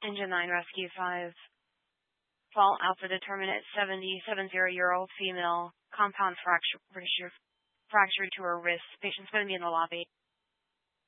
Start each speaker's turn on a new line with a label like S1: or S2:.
S1: Engine 9 Rescue 5. Fault Alpha determinate 7070-year-old female. Compound fracture to her wrist. Patient's going to be in the lobby.